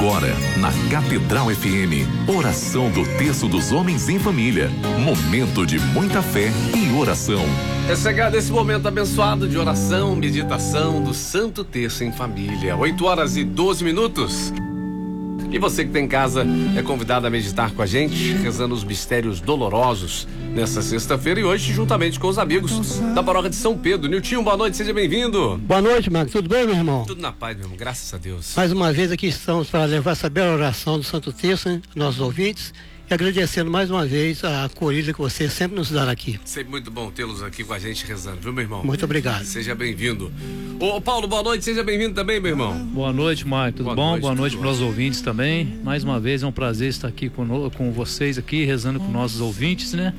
agora, na Catedral FM, oração do Terço dos Homens em Família. Momento de muita fé e oração. É chegado esse momento abençoado de oração, meditação do Santo Terço em Família. 8h12. E você que tem em casa é convidado a meditar com a gente, rezando os mistérios dolorosos nessa sexta-feira e hoje, juntamente com os amigos da paróquia de São Pedro. Niltinho, boa noite, seja bem-vindo. Boa noite, Marcos. Tudo bem, meu irmão? Tudo na paz, meu irmão, graças a Deus. Mais uma vez aqui estamos para levar essa bela oração do Santo Terço, hein, nossos ouvintes, e agradecendo mais uma vez a acolhida que você sempre nos dá aqui. Sempre muito bom tê-los aqui com a gente rezando, viu, meu irmão? Muito obrigado. Seja bem-vindo. Ô, Paulo, boa noite, seja bem-vindo também, meu irmão. Boa noite, Marcos. Tudo bom? Boa noite para os ouvintes também. Mais uma vez é um prazer estar aqui com vocês aqui, rezando com nossos ouvintes, né?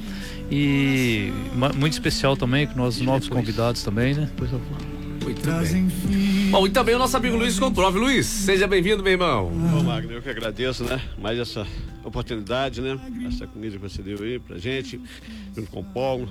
E muito especial também com nossos novos convidados também, né? Muito bem. Bom, e também o nosso amigo Luiz Comprove. Luiz, seja bem-vindo, meu irmão. Bom, Magno, eu que agradeço, né? Mais essa oportunidade, né? Essa comida que você deu aí pra gente, junto com o Paulo,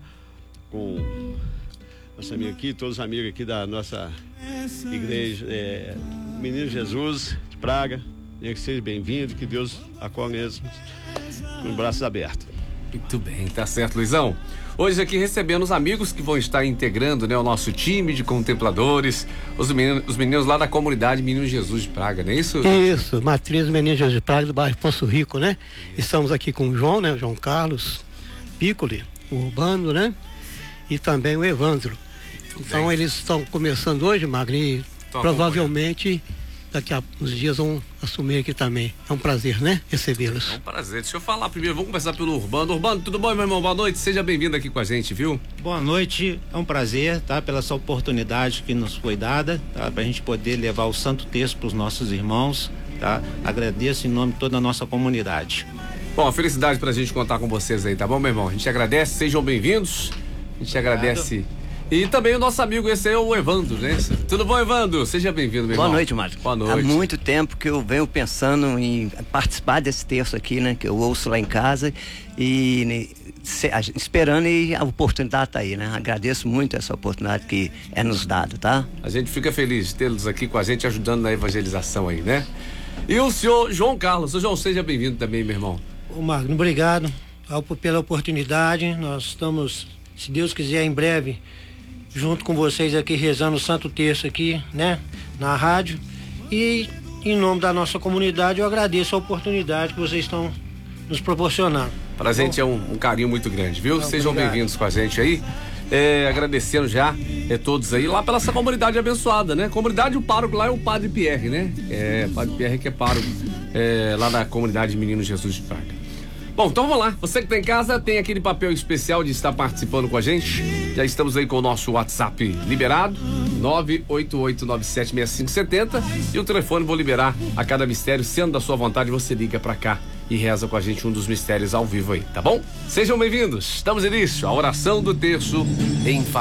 com nossa amiga aqui, todos os amigos aqui da nossa igreja, Menino Jesus de Praga. Que seja bem-vindo, que Deus acolhe eles com os braços abertos. Muito bem, tá certo, Luizão. Hoje aqui recebendo os amigos que vão estar integrando, né, o nosso time de contempladores, os meninos lá da comunidade Menino Jesus de Praga, não é isso? Isso, matriz Menino Jesus de Praga do bairro Poço Rico, né? Estamos aqui com o João, né? O João Carlos Piccoli, o Urbano, né? E também o Evandro. Então eles estão começando hoje, Magno, e provavelmente daqui a uns dias vão assumir aqui também. É um prazer, né? Recebê-los. É um prazer. Deixa eu falar primeiro, vamos começar pelo Urbano. Urbano, tudo bom, meu irmão? Boa noite, seja bem-vindo aqui com a gente, viu? Boa noite, é um prazer, tá? Pela essa oportunidade que nos foi dada, tá? Pra gente poder levar o Santo Terço pros nossos irmãos, tá? Agradeço em nome de toda a nossa comunidade. Bom, felicidade pra gente contar com vocês aí, tá bom, meu irmão? A gente agradece, sejam bem-vindos. A gente agradece. E também o nosso amigo, esse é o Evandro, né? Tudo bom, Evandro? Seja bem-vindo, meu irmão. Boa noite, Márcio. Boa noite. Há muito tempo que eu venho pensando em participar desse terço aqui, né? Que eu ouço lá em casa e esperando, e a oportunidade tá aí, né? Agradeço muito essa oportunidade que é nos dada, tá? A gente fica feliz de tê-los aqui com a gente, ajudando na evangelização aí, né? E o senhor João Carlos. O João, seja bem-vindo também, meu irmão. Ô, Magno, obrigado pela oportunidade. Nós estamos, se Deus quiser, em breve junto com vocês aqui rezando o Santo Terço aqui, né, na rádio, e em nome da nossa comunidade eu agradeço a oportunidade que vocês estão nos proporcionando. Pra gente é um carinho muito grande, viu? Sejam bem-vindos com a gente aí, agradecendo já todos aí, lá pela essa comunidade abençoada, né? Comunidade, o pároco lá é o Padre Pierre, né? Padre Pierre que é pároco lá da comunidade Menino Jesus de Praga. Bom, então vamos lá. Você que tá em casa tem aquele papel especial de estar participando com a gente. Já estamos aí com o nosso WhatsApp liberado, 988976570, e o telefone vou liberar a cada mistério, sendo da sua vontade, você liga pra cá e reza com a gente um dos mistérios ao vivo aí, tá bom? Sejam bem-vindos. Estamos início, a oração do terço em família.